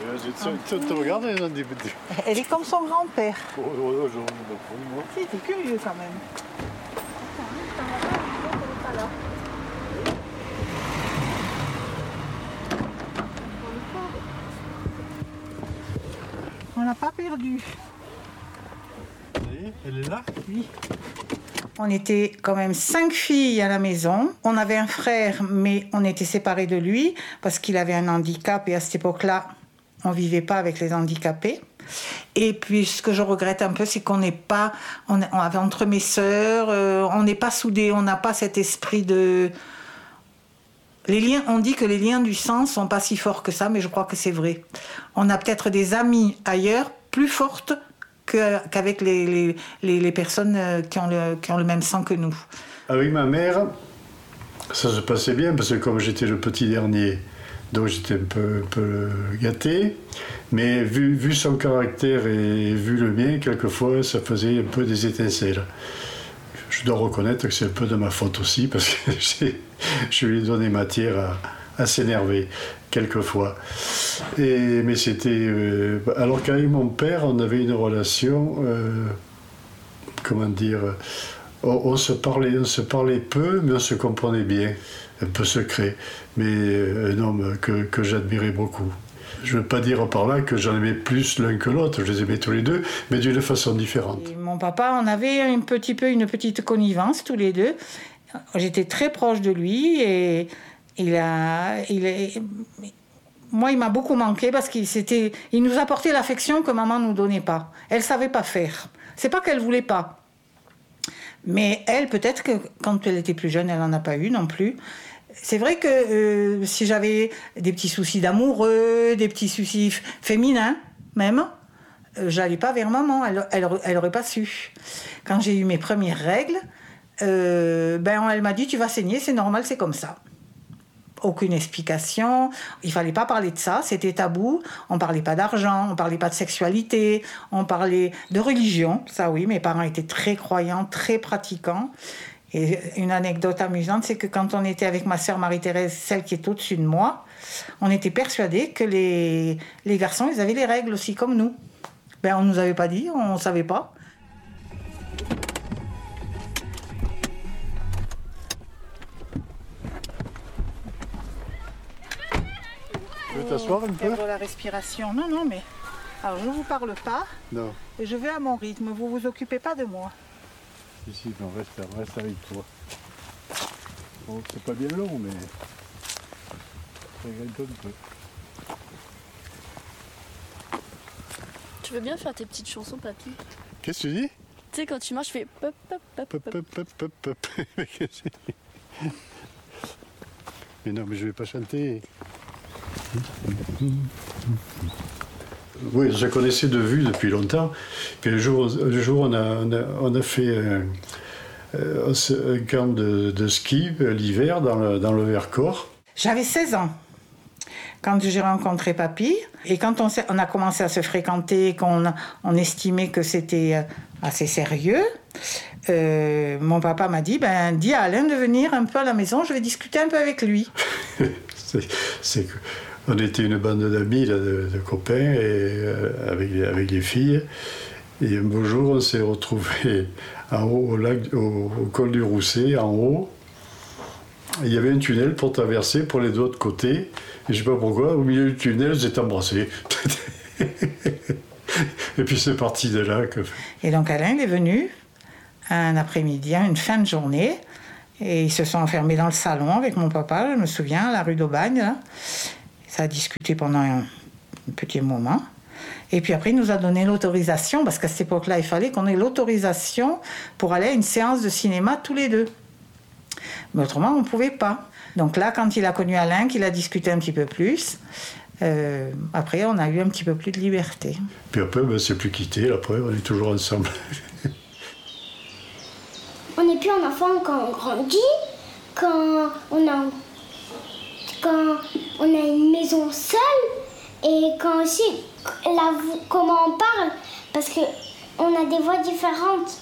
Tu te regardes, elle est comme son grand-père. C'est curieux quand même. On n'a pas perdu. Elle est là? Oui. On était quand même 5 filles à la maison. On avait un frère, mais on était séparés de lui parce qu'il avait un handicap et à cette époque-là, on ne vivait pas avec les handicapés. Et puis, ce que je regrette un peu, c'est qu'on n'est pas... On avait entre mes sœurs, on n'est pas soudés, on n'a pas cet esprit de... Les liens, on dit que les liens du sang ne sont pas si forts que ça, mais je crois que c'est vrai. On a peut-être des amis ailleurs plus fortes qu'avec les personnes qui ont le même sang que nous. Avec ma mère, ça se passait bien, parce que comme j'étais le petit dernier, donc j'étais un peu gâté, mais vu son caractère et vu le mien, quelquefois ça faisait un peu des étincelles. Je dois reconnaître que c'est un peu de ma faute aussi, parce que je lui ai donné matière à s'énerver, quelquefois. Mais c'était... alors qu'avec mon père, on avait une relation... comment dire... On se parlait peu, mais on se comprenait bien. Un peu secret, mais un homme que j'admirais beaucoup. Je ne veux pas dire par là que j'en aimais plus l'un que l'autre, je les aimais tous les deux, mais d'une façon différente. Et mon papa, on avait une petite connivence tous les deux. J'étais très proche de lui et moi, il m'a beaucoup manqué parce il nous apportait l'affection que maman ne nous donnait pas. Elle ne savait pas faire. C'est pas qu'elle ne voulait pas. Mais elle, peut-être que quand elle était plus jeune, elle n'en a pas eu non plus. C'est vrai que si j'avais des petits soucis d'amoureux, des petits soucis féminins même, j'allais pas vers maman, elle aurait pas su. Quand j'ai eu mes premières règles, elle m'a dit tu vas saigner, c'est normal, c'est comme ça. Aucune explication, il fallait pas parler de ça, c'était tabou, on parlait pas d'argent, on parlait pas de sexualité, on parlait de religion, ça oui, mes parents étaient très croyants, très pratiquants. Et une anecdote amusante, c'est que quand on était avec ma sœur Marie-Thérèse, celle qui est au-dessus de moi, on était persuadés que les garçons, ils avaient les règles aussi comme nous. On ne nous avait pas dit, on ne savait pas. Tu veux t'asseoir un peu? Pour la respiration, non, mais... Alors, je ne vous parle pas. Non. Et je vais à mon rythme, vous vous occupez pas de moi. Ici, on reste avec toi. Bon, c'est pas bien long, mais ça grimpe un peu. Tu veux bien faire tes petites chansons, papy? Qu'est-ce que tu dis? Tu sais, quand tu marches, je fais pop, pop, pop, pop. Pop, pop, pop, pop. Mais non, mais je vais pas chanter. Oui, je la connaissais de vue depuis longtemps. Puis le jour on a fait un camp de ski l'hiver dans le Vercors. J'avais 16 ans quand j'ai rencontré papy. Et quand on a commencé à se fréquenter, qu'on estimait que c'était assez sérieux, mon papa m'a dit, dis à Alain de venir un peu à la maison, je vais discuter un peu avec lui. On était une bande d'amis, de copains, et, avec les filles. Et un beau jour, on s'est retrouvés en haut, au col du Rousset, en haut. Il y avait un tunnel pour traverser pour les deux autres côtés. Et je ne sais pas pourquoi, au milieu du tunnel, ils étaient embrassés. Et puis c'est parti de là. Et donc Alain, il est venu un après-midi, une fin de journée. Et ils se sont enfermés dans le salon avec mon papa, je me souviens, à la rue d'Aubagne. Là. Ça a discuté pendant un petit moment. Et puis après, il nous a donné l'autorisation, parce qu'à cette époque-là, il fallait qu'on ait l'autorisation pour aller à une séance de cinéma tous les deux. Mais autrement, on ne pouvait pas. Donc là, quand il a connu Alain, qu'il a discuté un petit peu plus, après, on a eu un petit peu plus de liberté. Puis après, on ne s'est plus quitté, après, on est toujours ensemble. On n'est plus un enfant quand on grandit, quand on a une maison seule, et quand aussi, comment on parle, parce qu'on a des voix différentes.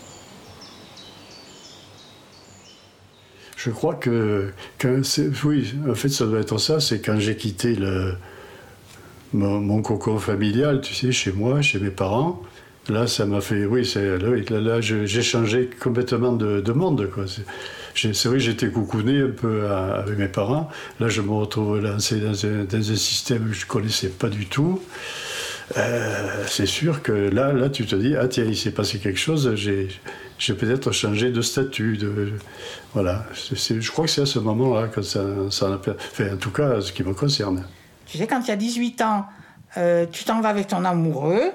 Je crois que oui, en fait, ça doit être ça, c'est quand j'ai quitté mon cocon familial, tu sais, chez moi, chez mes parents. Là, ça m'a fait... Oui, là j'ai changé complètement de monde, quoi. C'est vrai que j'étais coucouné un peu avec mes parents. Là, je me retrouve lancé dans un système que je ne connaissais pas du tout. C'est sûr que là, tu te dis, ah tiens, il s'est passé quelque chose, j'ai peut-être changé de statut. Voilà. Je crois que c'est à ce moment-là que ça a... Enfin, en tout cas, ce qui me concerne. Tu sais, quand tu as 18 ans, tu t'en vas avec ton amoureux.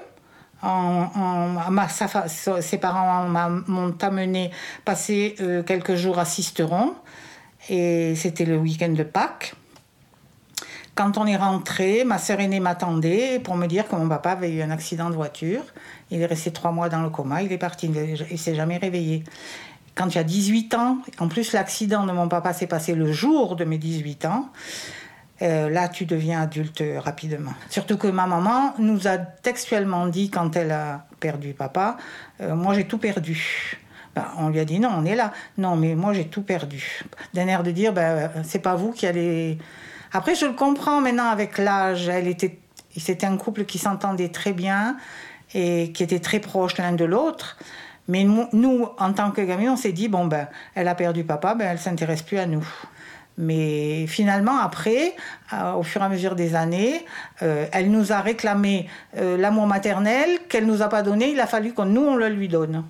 Ses parents m'ont amené passer quelques jours à Sisteron. Et c'était le week-end de Pâques. Quand on est rentré, ma sœur aînée m'attendait pour me dire que mon papa avait eu un accident de voiture. Il est resté 3 mois dans le coma, il est parti, il ne s'est jamais réveillé. Quand tu as 18 ans, en plus l'accident de mon papa s'est passé le jour de mes 18 ans, là tu deviens adulte rapidement. Surtout que ma maman nous a textuellement dit quand elle a perdu papa, moi j'ai tout perdu. Ben, on lui a dit non, on est là. Non, mais moi j'ai tout perdu. D'un air de dire, c'est pas vous qui allez... Après, je le comprends maintenant avec l'âge. C'était un couple qui s'entendait très bien et qui était très proches l'un de l'autre. Mais nous, en tant que gamins, on s'est dit, elle a perdu papa, elle ne s'intéresse plus à nous. Mais finalement, après, au fur et à mesure des années, elle nous a réclamé l'amour maternel qu'elle ne nous a pas donné. Il a fallu que nous, on le lui donne.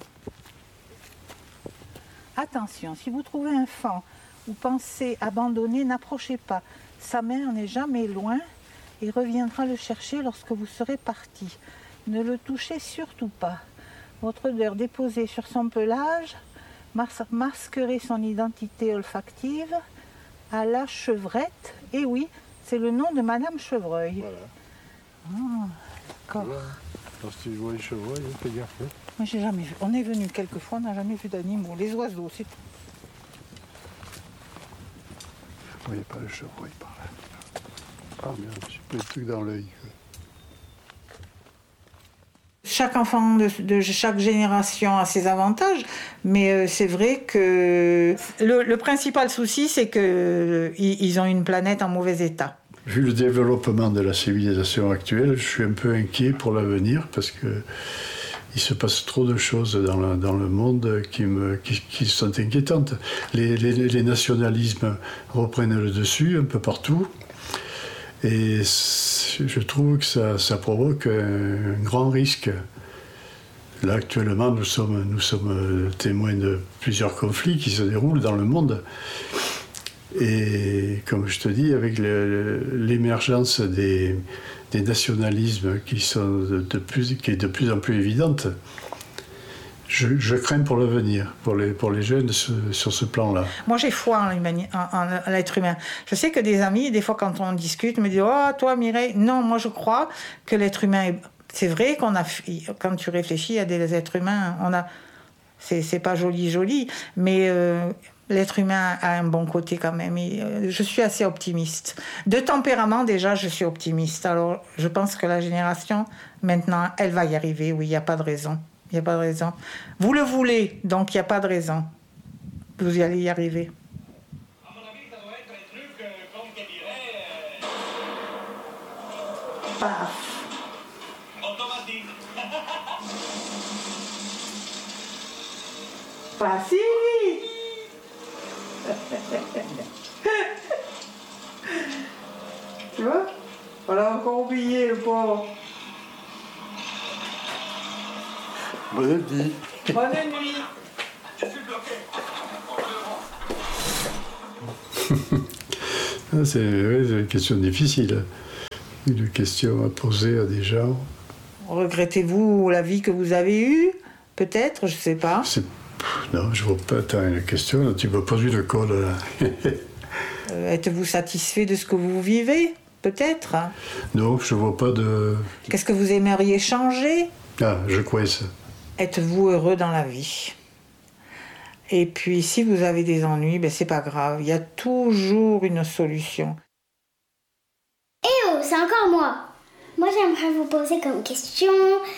Attention, si vous trouvez un fan ou pensez abandonner, n'approchez pas. Sa mère n'est jamais loin et reviendra le chercher lorsque vous serez parti. Ne le touchez surtout pas. Votre odeur déposée sur son pelage masquerait son identité olfactive à la chevrette. Et oui, c'est le nom de Madame Chevreuil. Voilà. Ah, d'accord. Voilà. Lorsque tu vois les chevreuils, fais gaffe. Moi, j'ai jamais vu. On est venu quelques fois, on n'a jamais vu d'animaux. Les oiseaux, c'est tout. Il n'y a pas le chevreuil par là. Ah merde, j'ai pris le truc dans l'œil. Chaque enfant de chaque génération a ses avantages, mais c'est vrai que le principal souci, c'est qu'ils ont une planète en mauvais état. Vu le développement de la civilisation actuelle, je suis un peu inquiet pour l'avenir parce que il se passe trop de choses dans le monde qui sont inquiétantes. Les nationalismes reprennent le dessus un peu partout. Et je trouve que ça provoque un grand risque. Là, actuellement, nous sommes témoins de plusieurs conflits qui se déroulent dans le monde. Et comme je te dis, avec l'émergence des nationalismes qui est de plus en plus évidente, je crains pour l'avenir, pour les jeunes sur ce plan-là. Moi, j'ai foi en l'être humain. Je sais que des amis, des fois, quand on discute, me disent « Oh, toi, Mireille !» Non, moi, je crois que l'être humain... C'est vrai quand tu réfléchis à des êtres humains, c'est pas joli, mais l'être humain a un bon côté quand même. Je suis assez optimiste. De tempérament, déjà, je suis optimiste. Alors, je pense que la génération, maintenant, elle va y arriver. Oui, il n'y a pas de raison. Il n'y a pas de raison. Vous le voulez, donc il n'y a pas de raison. Vous allez y arriver. À mon avis, ça doit être un truc, comme je dirais... automatique. Facile. Tu vois? On l'a encore oublié, le pauvre. Bonne nuit. Bonne nuit. Je suis bloqué. C'est une question difficile. Une question à poser à des gens. Regrettez-vous la vie que vous avez eue? Peut-être, je ne sais pas. Non, je ne vois pas. Attends, une question, tu me poses une colle là. Êtes-vous satisfait de ce que vous vivez? Peut-être. Non, je ne vois pas de... Qu'est-ce que vous aimeriez changer? Ah, je crois ça. Êtes-vous heureux dans la vie? Et puis, si vous avez des ennuis, c'est pas grave. Il y a toujours une solution. Eh oh, c'est encore moi. Moi, j'aimerais vous poser comme question...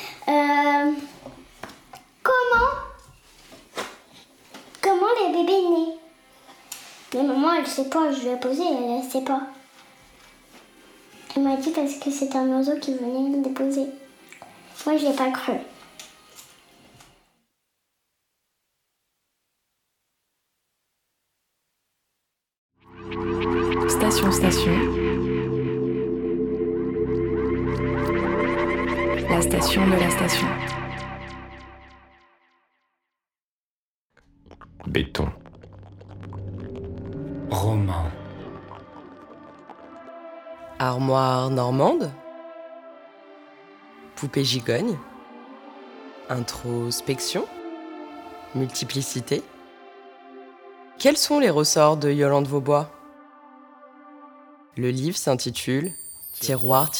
Comment les bébés naissent? Mais maman, elle sait pas, je lui ai posé, elle sait pas. Elle m'a dit parce que c'est un oiseau qui venait me déposer. Moi, je l'ai pas cru. Station. La station de la station. Béton. Roman. Armoire normande. Poupée gigogne. Introspection. Multiplicité. Quels sont les ressorts de Yolande Vaubois ? Le livre s'intitule « Tiroir,